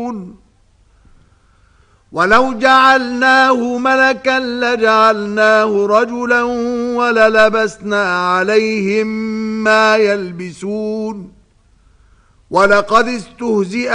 يعلمون ولو جعلناه ملكا لجعلناه رجلا وللبسنا عليهم ما يلبسون ولقد استهزئ